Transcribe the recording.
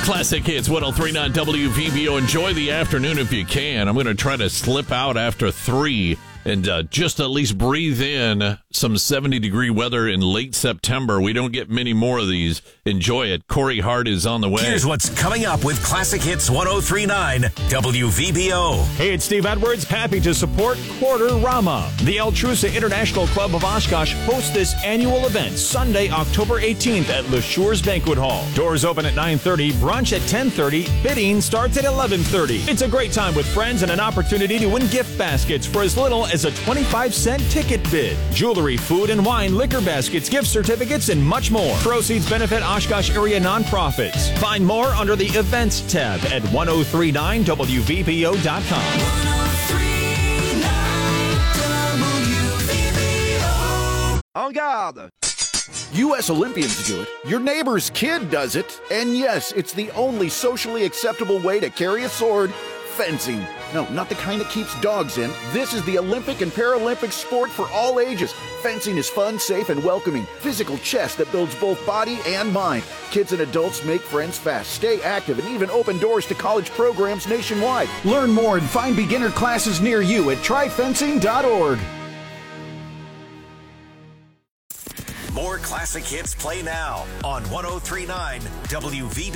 Classic Hits 103.9 WVBO. Enjoy the afternoon if you can. I'm going to try to slip out after 3 and just at least breathe in some 70-degree weather in late September. We don't get many more of these. Enjoy it. Corey Hart is on the way. Here's what's coming up with Classic Hits 103.9 WVBO. Hey, it's Steve Edwards. Happy to support Quarter Rama. The El Trusa International Club of Oshkosh hosts this annual event Sunday, October 18th at Le Sure's Banquet Hall. Doors open at 9:30, brunch at 10:30, bidding starts at 11:30. It's a great time with friends and an opportunity to win gift baskets for as little as a 25-cent ticket bid. Jewelry, food and wine, liquor baskets, gift certificates, and much more. Proceeds benefit Oshkosh area nonprofits. Find more under the Events tab at 1039WVBO.com. 1039 WVBO. En garde! U.S. Olympians do it. Your neighbor's kid does it. And yes, it's the only socially acceptable way to carry a sword. Fencing. No, not the kind that keeps dogs in. This is the Olympic and Paralympic sport for all ages. Fencing is fun, safe, and welcoming. Physical chess that builds both body and mind. Kids and adults make friends fast, stay active, and even open doors to college programs nationwide. Learn more and find beginner classes near you at tryfencing.org. More classic hits play now on 103.9 WVBO.